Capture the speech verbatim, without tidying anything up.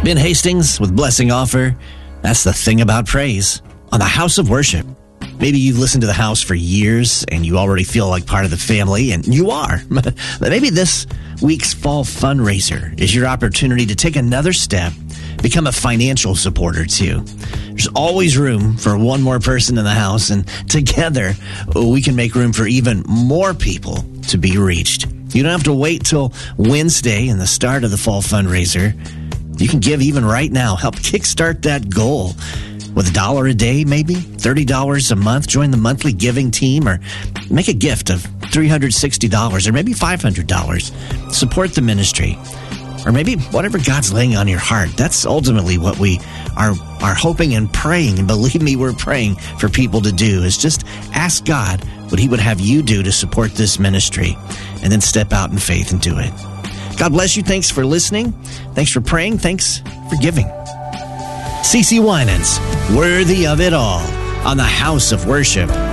Ben Hastings with Blessing Offer. That's the thing about praise on the House of Worship. Maybe you've listened to the house for years and you already feel like part of the family, and you are. But maybe this week's fall fundraiser is your opportunity to take another step, become a financial supporter too. There's always room for one more person in the house, and together we can make room for even more people to be reached. You don't have to wait till Wednesday and the start of the fall fundraiser. You can give even right now. Help kickstart that goal with a dollar a day, maybe thirty dollars a month. Join the monthly giving team, or make a gift of three hundred sixty dollars or maybe five hundred dollars. Support the ministry, or maybe whatever God's laying on your heart. That's ultimately what we are, are hoping and praying. And believe me, we're praying for people to do, is just ask God what he would have you do to support this ministry, and then step out in faith and do it. God bless you. Thanks for listening. Thanks for praying. Thanks for giving. CeCe Winans, Worthy of It All, on the House of Worship.